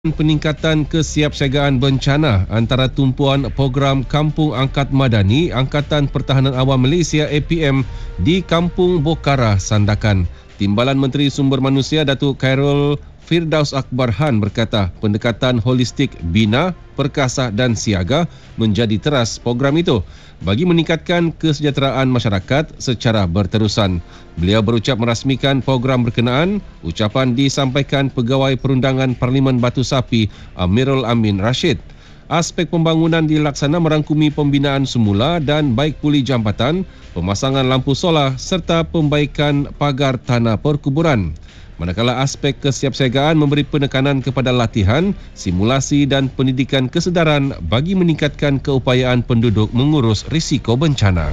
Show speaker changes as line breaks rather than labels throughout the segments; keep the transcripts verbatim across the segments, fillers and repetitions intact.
Peningkatan kesiapsiagaan bencana antara tumpuan program Kampung Angkat Madani Angkatan Pertahanan Awam Malaysia A P M di Kampung Bokara, Sandakan. Timbalan Menteri Sumber Manusia Datuk Khairul Firdaus Akbar Han berkata pendekatan holistik bina, perkasa dan siaga menjadi teras program itu bagi meningkatkan kesejahteraan masyarakat secara berterusan. Beliau berucap merasmikan program berkenaan. Ucapan disampaikan Pegawai Perundangan Parlimen Batu Sapi Amirul Amin Rashid. Aspek pembangunan dilaksana merangkumi pembinaan semula dan baik pulih jambatan, pemasangan lampu solar serta pembaikan pagar tanah perkuburan. Manakala aspek kesiapsiagaan memberi penekanan kepada latihan, simulasi dan pendidikan kesedaran bagi meningkatkan keupayaan penduduk mengurus risiko bencana.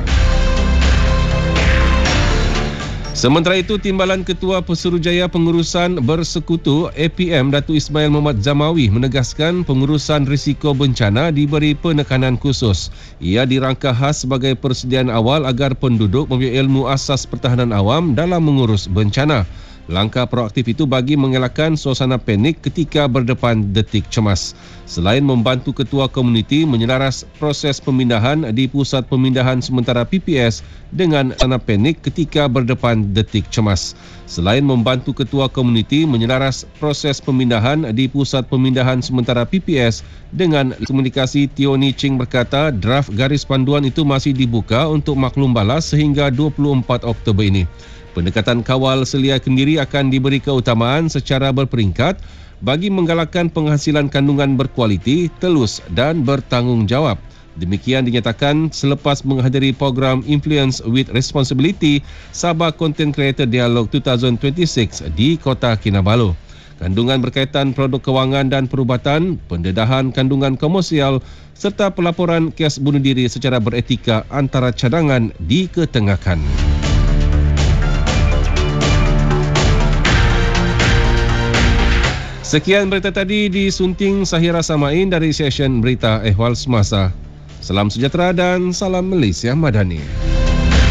Sementara itu, Timbalan Ketua Pesuruhjaya Pengurusan Bersekutu A P M Datuk Ismail Muhammad Zamawi menegaskan pengurusan risiko bencana diberi penekanan khusus. Ia dirangka khas sebagai persediaan awal agar penduduk mempunyai ilmu asas pertahanan awam dalam mengurus bencana. Langkah proaktif itu bagi mengelakkan suasana panik ketika berdepan detik cemas. Selain membantu ketua komuniti menyelaras proses pemindahan di Pusat Pemindahan Sementara P P S dengan suasana panik ketika berdepan detik cemas. Selain membantu ketua komuniti menyelaras proses pemindahan di Pusat Pemindahan Sementara P P S dengan komunikasi, Tioni Ching berkata draft garis panduan itu masih dibuka untuk maklum balas sehingga dua puluh empat Oktober ini. Pendekatan kawal selia kendiri akan diberi keutamaan secara berperingkat bagi menggalakkan penghasilan kandungan berkualiti, telus dan bertanggungjawab. Demikian dinyatakan selepas menghadiri program Influence with Responsibility Sabah Content Creator Dialog dua ribu dua puluh enam di Kota Kinabalu. Kandungan berkaitan produk kewangan dan perubatan, pendedahan kandungan komersial serta pelaporan kes bunuh diri secara beretika antara cadangan diketengahkan. Sekian berita tadi disunting Sahira Samain dari session Berita Ehwal Semasa. Salam sejahtera dan salam Malaysia Madani.